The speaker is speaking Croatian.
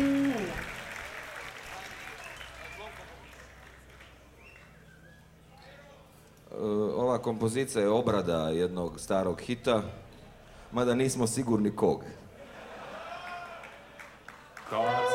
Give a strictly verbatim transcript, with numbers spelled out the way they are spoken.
Ova kompozicija je obrada jednog starog hita, mada nismo sigurni kog. Kad